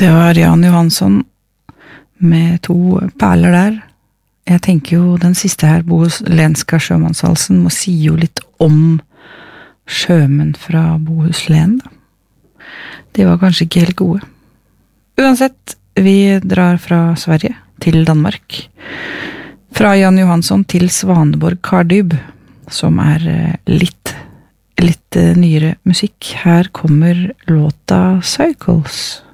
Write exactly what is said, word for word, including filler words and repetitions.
Det var Jan Johansson med to perler der. Jeg tenker jo den siste her, Bohuslänska sjømannsvalsen, må si jo litt om sjømenn fra Bohuslän. De var kanskje ikke helt gode. Uansett, vi drar fra Sverige til Danmark. Fra Jan Johansson til Svaneborg Kardyb, som er litt, litt nyere musikk. Her kommer låta Cycles.